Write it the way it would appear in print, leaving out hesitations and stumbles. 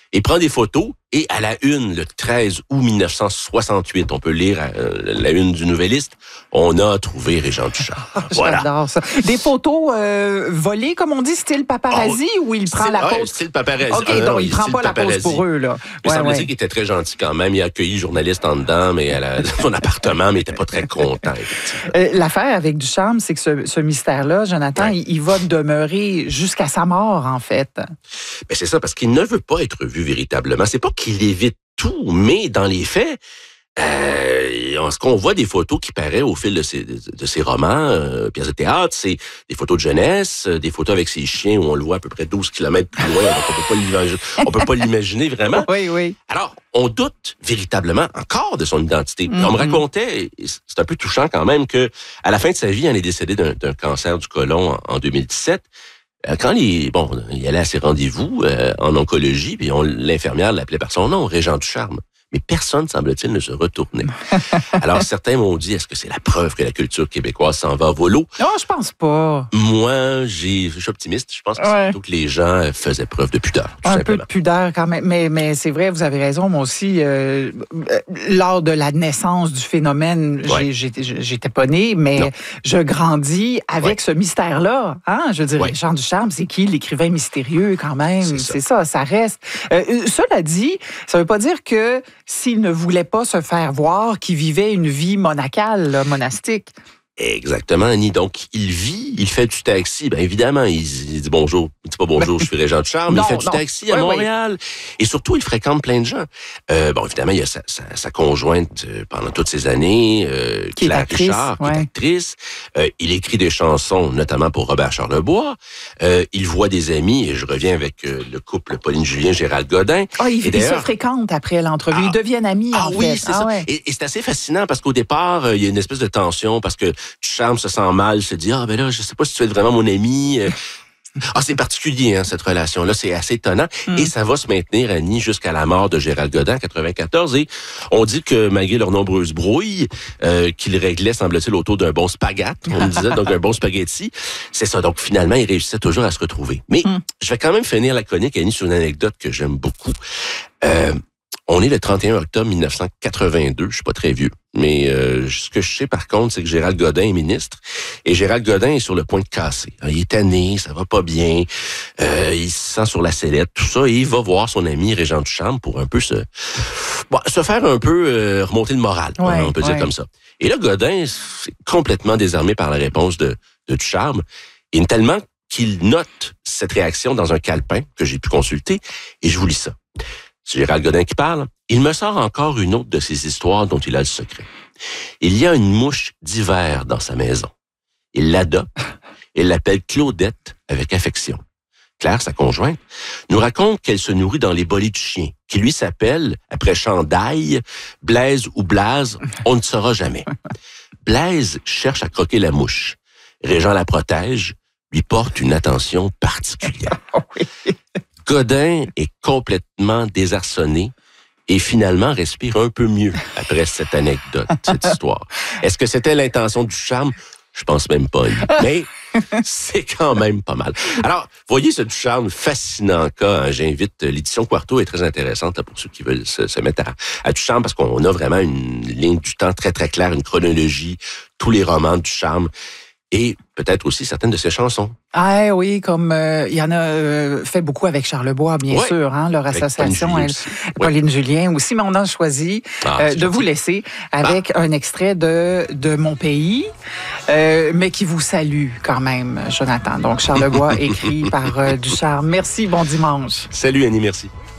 et prend des photos. Et à la une, le 13 août 1968, on peut lire la une du Nouvelliste, on a trouvé Régent Ducharme. Voilà. J'adore ça. Des photos volées, comme on dit, style paparazzi, ou il prend la pause? Style paparazzi. OK, donc il prend pas la pause pour eux, là. Il semble-t-il qu'il était très gentil quand même. Il a accueilli journaliste en dedans, mais dans son appartement, mais il était pas très content. L'affaire avec Ducharme, c'est que ce mystère-là, Jonathan, il va demeurer jusqu'à sa mort, en fait. Ben c'est ça, parce qu'il ne veut pas être vu véritablement. C'est pas qu'il évite tout, mais dans les faits, ce qu'on voit des photos qui paraissent au fil de ses romans, pièces de théâtre, c'est des photos de jeunesse, des photos avec ses chiens où on le voit à peu près 12 kilomètres plus loin. On peut pas l'imaginer vraiment. Oui, oui. Alors, on doute véritablement encore de son identité. On me racontait, c'est un peu touchant quand même, que à la fin de sa vie, il est décédé d'un cancer du côlon en 2017. Quand il allait à ses rendez-vous en oncologie, puis l'infirmière l'appelait par son nom, Régent Ducharme. Mais personne, semble-t-il, ne se retournait. Alors, certains m'ont dit, est-ce que c'est la preuve que la culture québécoise s'en va à volo? Non, je pense pas. Moi, je suis optimiste. Je pense que c'est plutôt que les gens faisaient preuve de pudeur, tout simplement. Peu de pudeur quand même. Mais c'est vrai, vous avez raison. Moi aussi, lors de la naissance du phénomène, j'étais pas née, mais je grandis avec ce mystère-là. Hein? Je veux dire, Régent Ducharme, c'est qui l'écrivain mystérieux quand même? C'est ça reste. Cela dit, ça veut pas dire que s'il ne voulait pas se faire voir, qu'il vivait une vie monacale, là, monastique. Exactement, Annie. Donc, il fait du taxi. Bien évidemment, il dit bonjour. Il dit pas bonjour, je suis Régent Ducharme. Mais il fait du taxi à Montréal. Et surtout, il fréquente plein de gens. Évidemment, il y a sa conjointe pendant toutes ces années, Claire Richard, qui est actrice. Il écrit des chansons, notamment pour Robert Charlebois. Il voit des amis, et je reviens avec le couple Pauline Julien, Gérald Godin. Ils se fréquentent après l'entrevue. Ils deviennent amis, en fait. Oui, c'est ça. Ouais. Et c'est assez fascinant parce qu'au départ, il y a une espèce de tension parce que Ducharme se sent mal, se dit ben là, je sais pas si tu es vraiment mon ami. C'est particulier, hein, cette relation-là, c'est assez étonnant. Et ça va se maintenir, Annie, jusqu'à la mort de Gérald Godin en 94. Et on dit que malgré leurs nombreuses brouilles, qu'ils réglaient, semble-t-il, autour d'un bon spaghette, on me disait, donc un bon spaghetti, c'est ça. Donc finalement, ils réussissaient toujours à se retrouver. Mais je vais quand même finir la chronique, Annie, sur une anecdote que j'aime beaucoup. On est le 31 octobre 1982, je suis pas très vieux. Mais ce que je sais par contre, c'est que Gérald Godin est ministre. Et Gérald Godin est sur le point de casser. Il est tanné, ça va pas bien. Il se sent sur la sellette, tout ça. Et il va voir son ami Régent Ducharme pour un peu se faire un peu remonter le moral. On peut dire comme ça. Et là, Godin est complètement désarmé par la réponse de Ducharme. Et tellement qu'il note cette réaction dans un calepin que j'ai pu consulter. Et je vous lis ça. C'est Gérald Godin qui parle. Il me sort encore une autre de ces histoires dont il a le secret. Il y a une mouche d'hiver dans sa maison. Il l'adopte et l'appelle Claudette avec affection. Claire, sa conjointe, nous raconte qu'elle se nourrit dans les bolets du chien, qui lui s'appelle, après Chandail, Blaise ou Blaze, on ne saura jamais. Blaise cherche à croquer la mouche. Régent la protège, lui porte une attention particulière. Godin est complètement désarçonné et finalement respire un peu mieux après cette anecdote, cette histoire. Est-ce que c'était l'intention du Ducharme? Je pense même pas. Mais c'est quand même pas mal. Alors, voyez ce Ducharme, fascinant cas. Hein, j'invite, l'édition Quarto est très intéressante là, pour ceux qui veulent se mettre à Ducharme parce qu'on a vraiment une ligne du temps très, très claire, une chronologie, tous les romans de Ducharme. Et peut-être aussi certaines de ses chansons. Ah oui, comme il y en a fait beaucoup avec Charlebois, bien sûr, hein, leur association, Pauline Julien aussi, mais on a choisi de vous laisser avec un extrait de Mon pays, mais qui vous salue quand même, Jonathan. Donc Charlebois, écrit par Ducharme. Merci, bon dimanche. Salut Annie, merci.